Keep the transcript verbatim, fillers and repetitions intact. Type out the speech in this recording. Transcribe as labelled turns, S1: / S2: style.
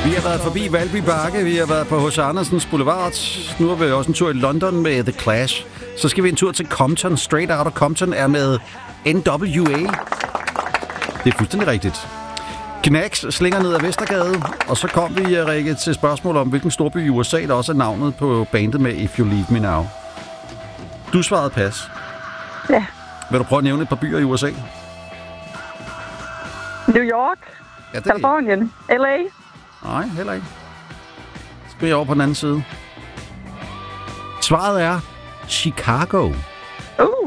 S1: Vi har været forbi Valby Bakke, vi har været på H C Andersens Boulevard. Nu har vi også en tur i London med The Clash. Så skal vi en tur til Compton. Straight Outta Compton er med N W A. Det er fuldstændig rigtigt. Knacks slinger ned ad Vestergade, og så kom vi, Rikke, til spørgsmål om, hvilken storby i U S A, der også er navnet på bandet med If You Leave Me Now. Du svarede pas.
S2: Ja.
S1: Vil du prøve at nævne et par byer i U S A?
S2: New York,
S1: Ja, det
S2: Kalifornien, L A.
S1: Nej, heller ikke. Så skal jeg over på den anden side. Svaret er Chicago.
S2: Uh.